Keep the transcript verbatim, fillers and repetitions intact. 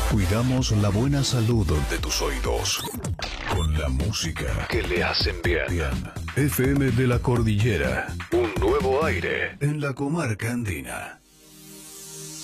Cuidamos la buena salud de tus oídos con la música que le hacen bien. bien. F M de la Cordillera, un nuevo aire en la comarca andina.